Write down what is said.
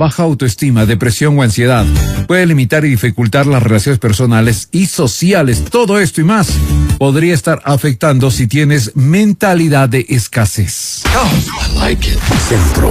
baja autoestima, depresión o ansiedad. Puede limitar y dificultar las relaciones personales y sociales. Todo esto y más podría estar afectando si tienes mentalidad de escasez. Oh, I like it. Centro